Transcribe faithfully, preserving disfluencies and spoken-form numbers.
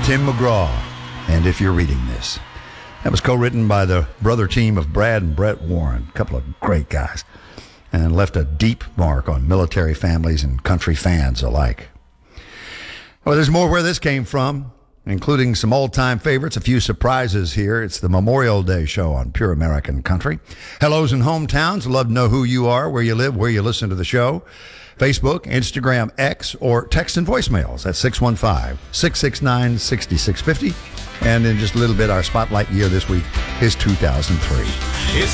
Tim McGraw, and If You're Reading This. That was co-written by the brother team of Brad and Brett Warren, a couple of great guys, and left a deep mark on military families and country fans alike. Well, there's more where this came from, including some old-time favorites, a few surprises here. It's the Memorial Day show on Pure American Country. Hellos and hometowns. Love to know who you are, where you live, where you listen to the show. Facebook, Instagram, X, or text and voicemails at six one five, six six nine, six six five zero. And in just a little bit, our spotlight year this week is two thousand three. It's